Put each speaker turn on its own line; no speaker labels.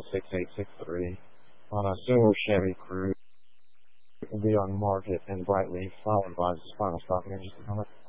6863 on a silver Chevy Cruze. It will be on market and brightly, followed by the final stock in just a moment.